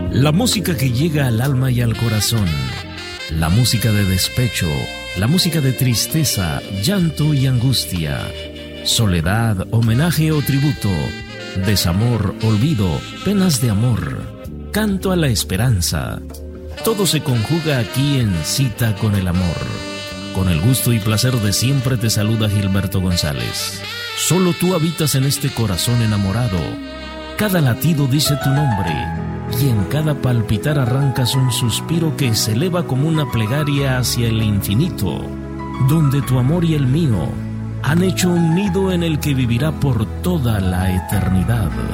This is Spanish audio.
La música que llega al alma y al corazón, la música de despecho, la música de tristeza, llanto y angustia, soledad, homenaje o tributo, desamor, olvido, penas de amor, canto a la esperanza. Todo se conjuga aquí en Cita con el Amor. Con el gusto y placer de siempre te saluda Gilberto González. Solo tú habitas en este corazón enamorado. Cada latido dice tu nombre y en cada palpitar arrancas un suspiro que se eleva como una plegaria hacia el infinito, donde tu amor y el mío han hecho un nido en el que vivirá por toda la eternidad.